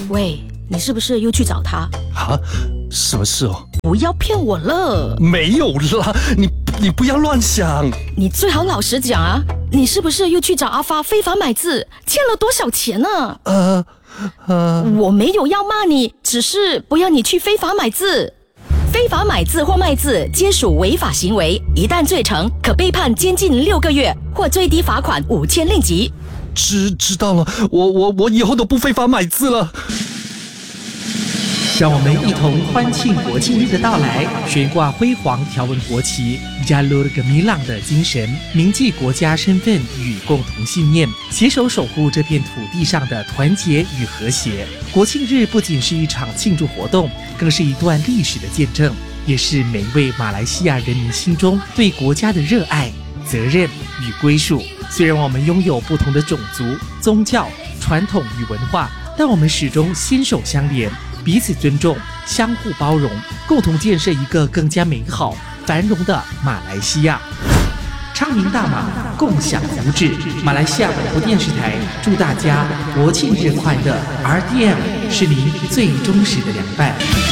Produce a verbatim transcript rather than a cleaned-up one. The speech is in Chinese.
喂，你是不是又去找他？ 啊，什么事哦？ 不要骗我了！ 没有啦，你你不要乱想。 你最好老实讲啊，你是不是又去找阿发非法买字，欠了多少钱呢？ 呃呃， 我没有要骂你，只是不要你去非法买字。非法买字或卖字皆属违法行为，一旦罪成，可被判监禁六个月或最低罚款五千令吉。 知知道了，我我我以后都不非法买字了。 让我们一同欢庆国庆日的到来，悬挂辉煌条纹国旗 Jalur Gemilang 的精神，铭记国家身份与共同信念，携手守护这片土地上的团结与和谐。国庆日不仅是一场庆祝活动，更是一段历史的见证，也是每一位马来西亚人民心中对国家的热爱、责任与归属。虽然我们拥有不同的种族、宗教、传统与文化，但我们始终携手相连，彼此尊重，相互包容，共同建设一个更加美好、繁荣的马来西亚。昌明大马，共享福祉。马来西亚广播电视台祝大家国庆日快乐 ！R T M 是您最忠实的良伴。